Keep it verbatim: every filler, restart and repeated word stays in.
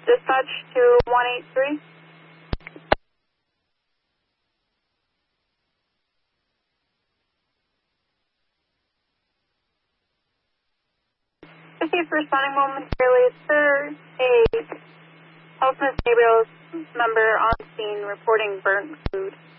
Dispatch to one eight three. Received responding momentarily. Sir, a Health Miss Gabriel's member on scene reporting burnt food.